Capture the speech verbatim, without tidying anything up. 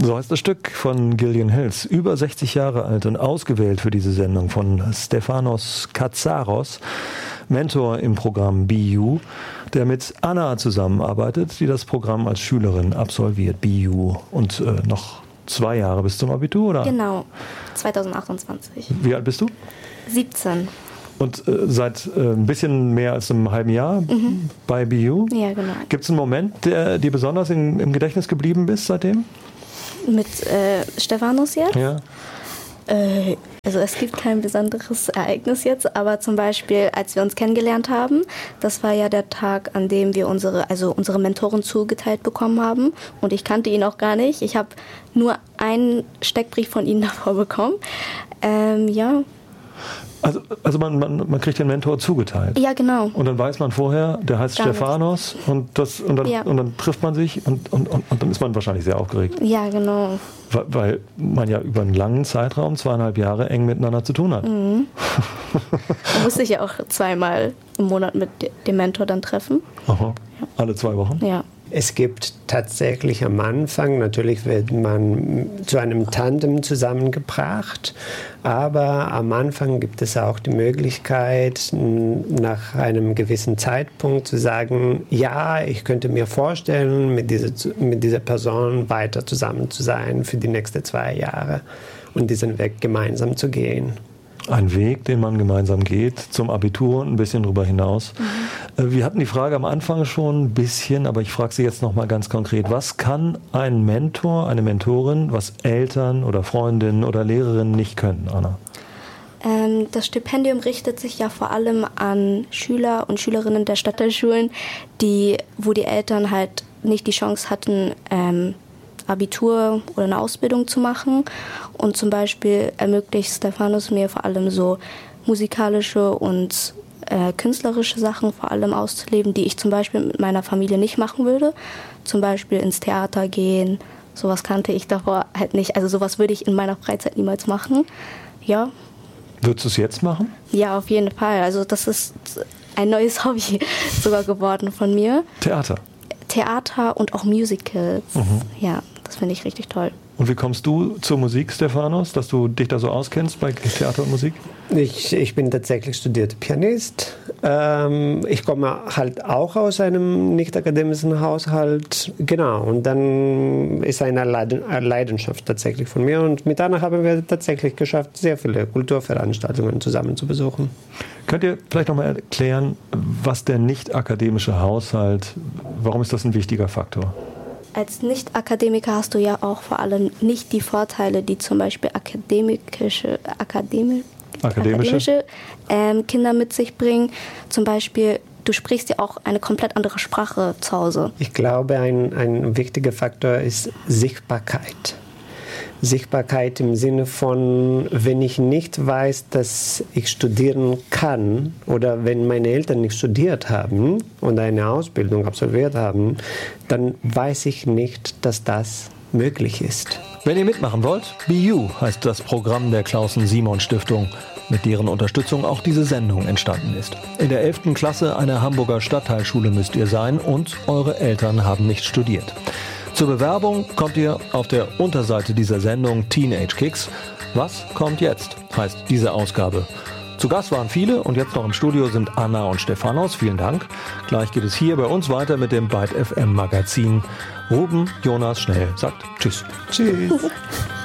So heißt das Stück von Gillian Hills, über sechzig Jahre alt und ausgewählt für diese Sendung von Stefanos Katsaros, Mentor im Programm B U, der mit Anna zusammenarbeitet, die das Programm als Schülerin absolviert, B U, und äh, noch zwei Jahre bis zum Abitur, oder? Genau, zwanzig achtundzwanzig. Wie alt bist du? siebzehn. Und äh, seit äh, ein bisschen mehr als einem halben Jahr mhm. bei B U? Ja, genau. Gibt es einen Moment, der dir besonders in, im Gedächtnis geblieben ist seitdem? Mit äh, Stefanos jetzt? Ja. Äh, also es gibt kein besonderes Ereignis jetzt, aber zum Beispiel, als wir uns kennengelernt haben, das war ja der Tag, an dem wir unsere, also unsere Mentoren zugeteilt bekommen haben, und ich kannte ihn auch gar nicht. Ich habe nur einen Steckbrief von ihm davor bekommen. Ähm, ja. Also, also man, man, man kriegt den Mentor zugeteilt. Ja, genau. Und dann weiß man vorher, der heißt Gar Stefanos und, das, und, dann, ja. und dann trifft man sich und, und, und, und dann ist man wahrscheinlich sehr aufgeregt. Ja, genau. Weil, weil man ja über einen langen Zeitraum, zweieinhalb Jahre, eng miteinander zu tun hat. Mhm. Man muss sich ja auch zweimal im Monat mit dem Mentor dann treffen. Aha. Ja. Alle zwei Wochen? Ja. Es gibt tatsächlich am Anfang, natürlich wird man zu einem Tandem zusammengebracht, aber am Anfang gibt es auch die Möglichkeit, nach einem gewissen Zeitpunkt zu sagen, ja, ich könnte mir vorstellen, mit dieser, mit dieser Person weiter zusammen zu sein für die nächsten zwei Jahre und diesen Weg gemeinsam zu gehen. Ein Weg, den man gemeinsam geht, zum Abitur und ein bisschen darüber hinaus. Mhm. Wir hatten die Frage am Anfang schon ein bisschen, aber ich frage Sie jetzt noch mal ganz konkret. Was kann ein Mentor, eine Mentorin, was Eltern oder Freundinnen oder Lehrerinnen nicht können, Anna? Ähm, das Stipendium richtet sich ja vor allem an Schüler und Schülerinnen der Stadtteilschulen, die, wo die Eltern halt nicht die Chance hatten, ähm, Abitur oder eine Ausbildung zu machen. Und zum Beispiel ermöglicht Stefanos mir vor allem so musikalische und äh, künstlerische Sachen vor allem auszuleben, die ich zum Beispiel mit meiner Familie nicht machen würde. Zum Beispiel ins Theater gehen. Sowas kannte ich davor halt nicht. Also sowas würde ich in meiner Freizeit niemals machen. Ja. Würdest du es jetzt machen? Ja, auf jeden Fall. Also das ist ein neues Hobby sogar geworden von mir. Theater? Theater und auch Musicals. Mhm. Ja, das finde ich richtig toll. Und wie kommst du zur Musik, Stefanos, dass du dich da so auskennst bei Theater und Musik? Ich, ich bin tatsächlich studierter Pianist. Ähm, ich komme halt auch aus einem nicht-akademischen Haushalt. Genau, und dann ist eine Leidenschaft tatsächlich von mir. Und mit Anna haben wir tatsächlich geschafft, sehr viele Kulturveranstaltungen zusammen zu besuchen. Könnt ihr vielleicht noch mal erklären, was der nicht-akademische Haushalt, warum ist das ein wichtiger Faktor? Als Nicht-Akademiker hast du ja auch vor allem nicht die Vorteile, die zum Beispiel akademische, akademi, akademische? akademische ähm, Kinder mit sich bringen. Zum Beispiel, du sprichst ja auch eine komplett andere Sprache zu Hause. Ich glaube, ein, ein wichtiger Faktor ist Sichtbarkeit. Sichtbarkeit im Sinne von, wenn ich nicht weiß, dass ich studieren kann oder wenn meine Eltern nicht studiert haben und eine Ausbildung absolviert haben, dann weiß ich nicht, dass das möglich ist. Wenn ihr mitmachen wollt, B U heißt das Programm der Clausen-Simon-Stiftung, mit deren Unterstützung auch diese Sendung entstanden ist. In der elften Klasse einer Hamburger Stadtteilschule müsst ihr sein und eure Eltern haben nicht studiert. Zur Bewerbung kommt ihr auf der Unterseite dieser Sendung Teenage Kicks. Was kommt jetzt, heißt diese Ausgabe. Zu Gast waren viele und jetzt noch im Studio sind Anna und Stefanos. Vielen Dank. Gleich geht es hier bei uns weiter mit dem Byte F M Magazin. Ruben Jonas Schnell sagt Tschüss. Tschüss.